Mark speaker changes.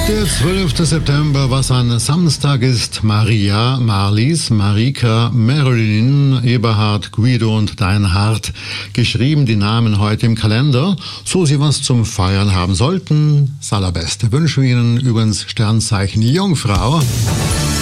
Speaker 1: Der 12. September, was ein Samstag ist. Maria, Marlies, Marika, Marilyn, Eberhard, Guido und Deinhard. Geschrieben die Namen heute im Kalender. So Sie was zum Feiern haben sollten, das Allerbeste wünschen wir Ihnen übrigens Sternzeichen Jungfrau.